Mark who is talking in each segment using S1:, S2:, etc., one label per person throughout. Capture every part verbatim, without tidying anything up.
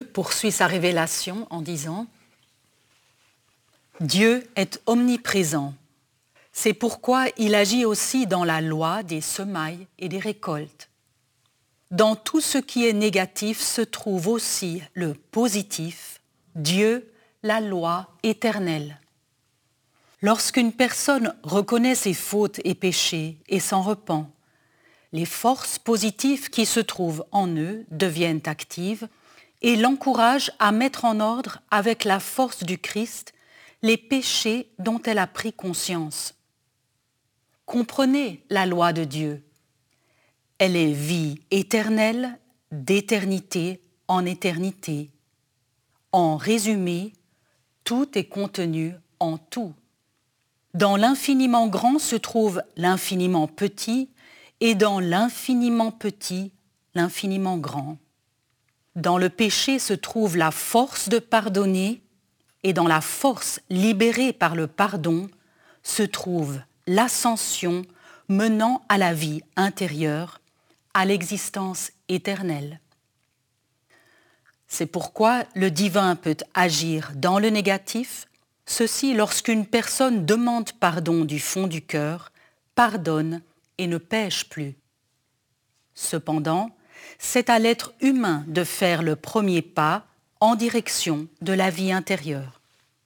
S1: poursuit sa révélation en disant « Dieu est omniprésent. C'est pourquoi il agit aussi dans la loi des semailles et des récoltes. Dans tout ce qui est négatif se trouve aussi le positif, Dieu, la loi éternelle. Lorsqu'une personne reconnaît ses fautes et péchés et s'en repent, les forces positives qui se trouvent en eux deviennent actives et l'encouragent à mettre en ordre avec la force du Christ les péchés dont elle a pris conscience. Comprenez la loi de Dieu. Elle est vie éternelle, d'éternité en éternité. En résumé, tout est contenu en tout. Dans l'infiniment grand se trouve l'infiniment petit, et dans l'infiniment petit, l'infiniment grand. Dans le péché se trouve la force de pardonner, et dans la force libérée par le pardon se trouve l'ascension menant à la vie intérieure, à l'existence éternelle. C'est pourquoi le divin peut agir dans le négatif, ceci lorsqu'une personne demande pardon du fond du cœur, pardonne et ne pêche plus. Cependant, c'est à l'être humain de faire le premier pas en direction de la vie intérieure.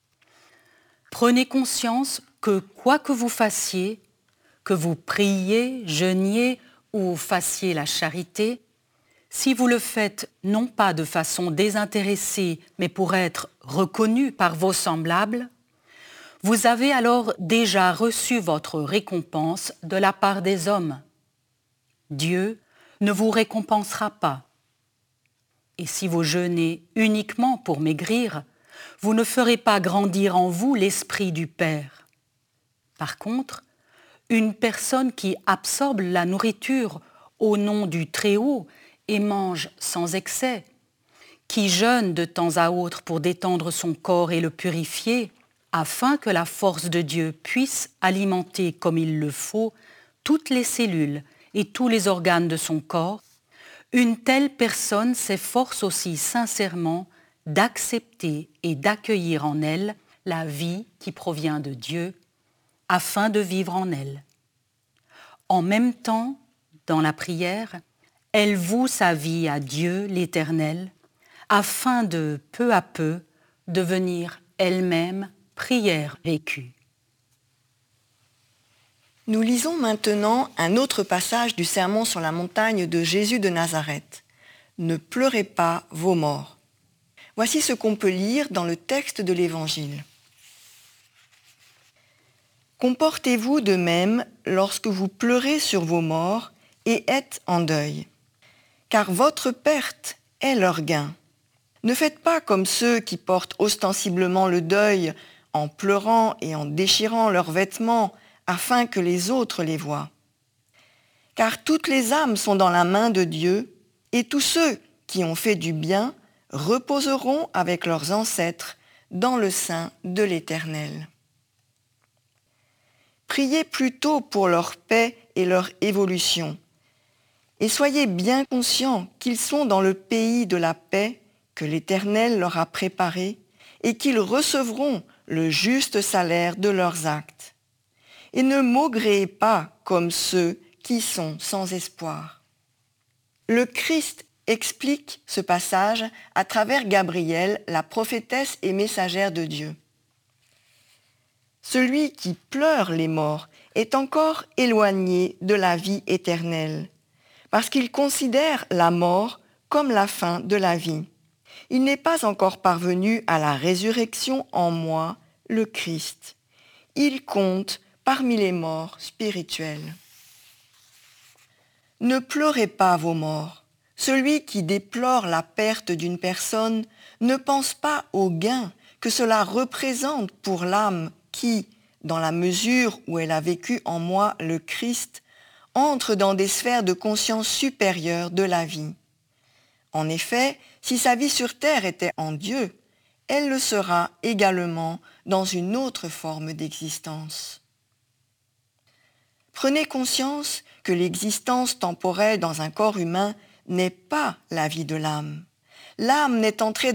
S1: Prenez conscience que quoi que vous fassiez, que vous priez, jeûniez ou fassiez la charité, si vous le faites non pas de façon désintéressée, mais pour être reconnu par vos semblables, vous avez alors déjà reçu votre récompense de la part des hommes. Dieu ne vous récompensera pas. Et si vous jeûnez uniquement pour maigrir, vous ne ferez pas grandir en vous l'esprit du Père. Par contre, une personne qui absorbe la nourriture au nom du Très-Haut et mange sans excès, qui jeûne de temps à autre pour détendre son corps et le purifier, afin que la force de Dieu puisse alimenter comme il le faut toutes les cellules et tous les organes de son corps, une telle personne s'efforce aussi sincèrement d'accepter et d'accueillir en elle la vie qui provient de Dieu, afin de vivre en elle. En même temps, dans la prière, elle voue sa vie à Dieu l'Éternel, afin de, peu à peu, devenir elle-même prière vécue.
S2: Nous lisons maintenant un autre passage du Sermon sur la montagne de Jésus de Nazareth. Ne pleurez pas vos morts. Voici ce qu'on peut lire dans le texte de l'Évangile. Comportez-vous de même lorsque vous pleurez sur vos morts et êtes en deuil, car votre perte est leur gain. Ne faites pas comme ceux qui portent ostensiblement le deuil en pleurant et en déchirant leurs vêtements afin que les autres les voient. Car toutes les âmes sont dans la main de Dieu, et tous ceux qui ont fait du bien reposeront avec leurs ancêtres dans le sein de l'Éternel. Priez plutôt pour leur paix et leur évolution, et soyez bien conscients qu'ils sont dans le pays de la paix que l'Éternel leur a préparé et qu'ils recevront le juste salaire de leurs actes. Et ne maugréez pas comme ceux qui sont sans espoir. Le Christ explique ce passage à travers Gabriel, la prophétesse et messagère de Dieu. Celui qui pleure les morts est encore éloigné de la vie éternelle, parce qu'il considère la mort comme la fin de la vie. Il n'est pas encore parvenu à la résurrection en moi, le Christ. Il compte parmi les morts spirituels. Ne pleurez pas vos morts. Celui qui déplore la perte d'une personne ne pense pas au gain que cela représente pour l'âme qui, dans la mesure où elle a vécu en moi le Christ, entre dans des sphères de conscience supérieures de la vie. En effet, si sa vie sur terre était en Dieu, elle le sera également dans une autre forme d'existence. Prenez conscience que l'existence temporelle dans un corps humain n'est pas la vie de l'âme. L'âme n'est entrée